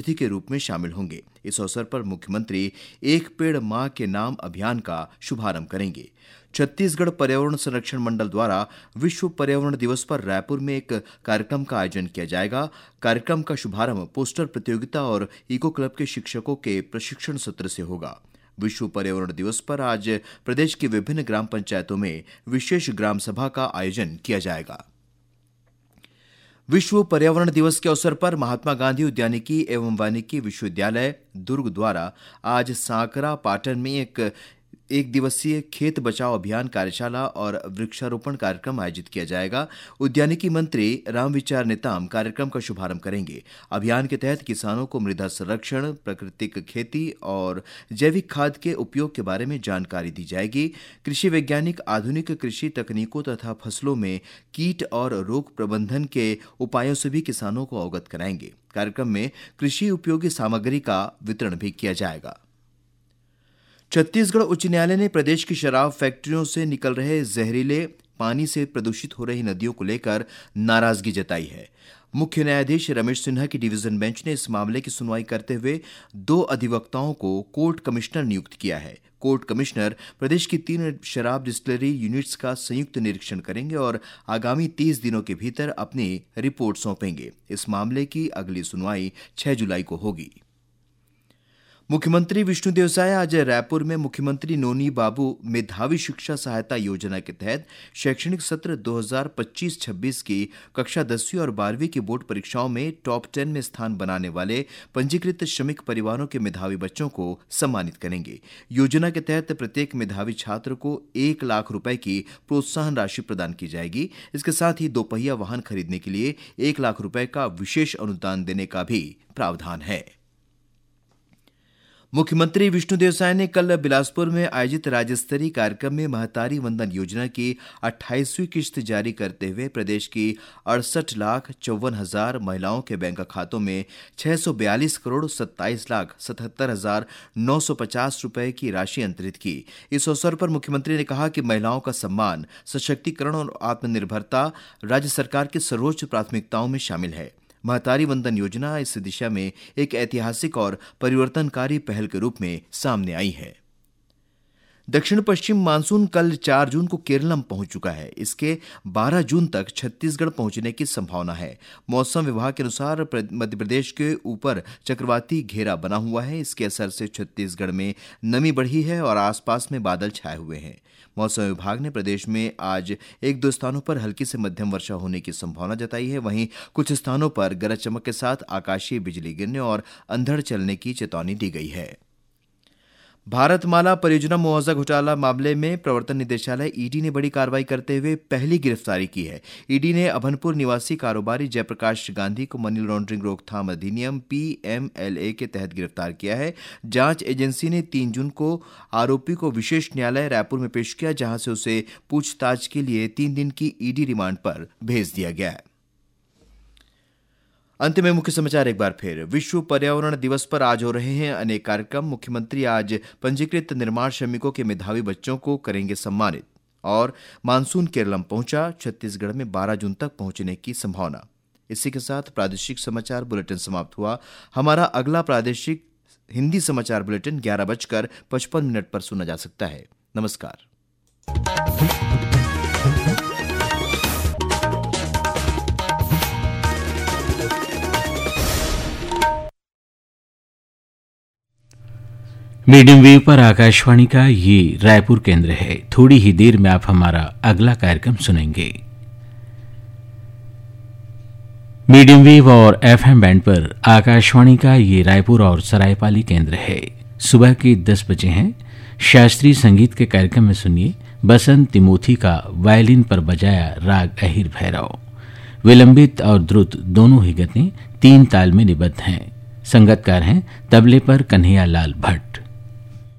अतिथि के रूप में शामिल होंगे। इस अवसर पर मुख्यमंत्री एक पेड़ मां के नाम अभियान का शुभारंभ करेंगे। छत्तीसगढ़ पर्यावरण संरक्षण मंडल द्वारा विश्व पर्यावरण दिवस पर रायपुर में एक कार्यक्रम का आयोजन किया जाएगा। कार्यक्रम का शुभारंभ पोस्टर प्रतियोगिता और इको क्लब के शिक्षकों के प्रशिक्षण सत्र से होगा। विश्व पर्यावरण दिवस पर आज प्रदेश की विभिन्न ग्राम पंचायतों में विशेष ग्राम सभा का आयोजन किया जाएगा। विश्व पर्यावरण दिवस के अवसर पर महात्मा गांधी उद्यानिकी एवं वानिकी विश्वविद्यालय दुर्ग द्वारा आज सांकरा पाटन में एक दिवसीय खेत बचाओ अभियान कार्यशाला और वृक्षारोपण कार्यक्रम आयोजित किया जाएगा। उद्यानिकी मंत्री रामविचार नेताम कार्यक्रम का शुभारंभ करेंगे। अभियान के तहत किसानों को मृदा संरक्षण, प्राकृतिक खेती और जैविक खाद के उपयोग के बारे में जानकारी दी जाएगी। कृषि वैज्ञानिक आधुनिक कृषि तकनीकों तथा फसलों में कीट और रोग प्रबंधन के उपायों से भी किसानों को अवगत कराएंगे। कार्यक्रम में कृषि उपयोगी सामग्री का वितरण भी किया जाएगा। छत्तीसगढ़ उच्च न्यायालय ने प्रदेश की शराब फैक्ट्रियों से निकल रहे जहरीले पानी से प्रदूषित हो रही नदियों को लेकर नाराजगी जताई है। मुख्य न्यायाधीश रमेश सिन्हा की डिवीजन बेंच ने इस मामले की सुनवाई करते हुए 2 अधिवक्ताओं को कोर्ट कमिश्नर नियुक्त किया है। कोर्ट कमिश्नर प्रदेश की 3 शराब डिस्टिलरी यूनिट्स का संयुक्त निरीक्षण करेंगे और आगामी 30 दिनों के भीतर अपनी रिपोर्ट सौंपेंगे। इस मामले की अगली सुनवाई 6 जुलाई को होगी। मुख्यमंत्री विष्णुदेव साय आज रायपुर में मुख्यमंत्री नोनी बाबू मेधावी शिक्षा सहायता योजना के तहत शैक्षणिक सत्र 2025-26 की कक्षा 10वीं और 12वीं की बोर्ड परीक्षाओं में टॉप 10 में स्थान बनाने वाले पंजीकृत श्रमिक परिवारों के मेधावी बच्चों को सम्मानित करेंगे। योजना के तहत प्रत्येक मेधावी छात्र को 1 लाख रुपए की प्रोत्साहन राशि प्रदान की जाएगी। इसके साथ ही 2 पहिया वाहन खरीदने के लिए 1 लाख रुपए का विशेष अनुदान देने का भी प्रावधान है। मुख्यमंत्री विष्णुदेव साय ने कल बिलासपुर में आयोजित राज्य स्तरीय कार्यक्रम में महतारी वंदन योजना की 28वीं किश्त जारी करते हुए प्रदेश की 68,54,000 महिलाओं के बैंक खातों में 642 करोड़ 27,77,950 रुपए की राशि अंतरित की। इस अवसर पर मुख्यमंत्री ने कहा कि महिलाओं का सम्मान, सशक्तिकरण और आत्मनिर्भरता राज्य सरकार की सर्वोच्च प्राथमिकताओं में शामिल है। महतारी वंदन योजना इस दिशा में एक ऐतिहासिक और परिवर्तनकारी पहल के रूप में सामने आई है। दक्षिण पश्चिम मानसून कल 4 जून को केरलम पहुंच चुका है। इसके 12 जून तक छत्तीसगढ़ पहुंचने की संभावना है। मौसम विभाग के अनुसार मध्य प्रदेश के ऊपर चक्रवाती घेरा बना हुआ है। इसके असर से छत्तीसगढ़ में नमी बढ़ी है और आसपास में बादल छाए हुए हैं। मौसम विभाग ने प्रदेश में आज 1-2 स्थानों पर हल्की से मध्यम वर्षा होने की संभावना जताई है। वहीं कुछ स्थानों पर गरज चमक के साथ आकाशीय बिजली गिरने और अंधड़ चलने की चेतावनी दी गई है। भारतमाला परियोजना मुआवजा घोटाला मामले में प्रवर्तन निदेशालय ईडी ने बड़ी कार्रवाई करते हुए पहली गिरफ्तारी की है। ईडी ने अभनपुर निवासी कारोबारी जयप्रकाश गांधी को मनी लॉन्ड्रिंग रोकथाम अधिनियम PMLA के तहत गिरफ्तार किया है। जांच एजेंसी ने 3 जून को आरोपी को विशेष न्यायालय रायपुर में पेश किया, जहां से उसे पूछताछ के लिए 3 दिन की ईडी रिमांड पर भेज दिया गया है। अंत में मुख्य समाचार एक बार फिर। विश्व पर्यावरण दिवस पर आज हो रहे हैं अनेक कार्यक्रम। मुख्यमंत्री आज पंजीकृत निर्माण श्रमिकों के मेधावी बच्चों को करेंगे सम्मानित। और मानसून केरलम पहुंचा, छत्तीसगढ़ में 12 जून तक पहुंचने की संभावना। इसी के साथ प्रादेशिक समाचार बुलेटिन समाप्त हुआ। हमारा अगला प्रादेशिक हिंदी समाचार बुलेटिन 11:55 पर सुना जा सकता है। नमस्कार। मीडियम वेव पर आकाशवाणी का ये रायपुर केंद्र है। थोड़ी ही देर में आप हमारा अगला कार्यक्रम सुनेंगे। मीडियम वेव और FM बैंड पर आकाशवाणी का ये रायपुर और सरायपाली केंद्र है। सुबह के 10 बजे हैं। शास्त्रीय संगीत के कार्यक्रम में सुनिए बसंत तिमोथी का वायलिन पर बजाया राग अहिर भैरव। विलंबित और द्रुत दोनों ही गतें 3 ताल में निबद्ध हैं। संगतकार हैं तबले पर कन्हैया लाल भट्ट।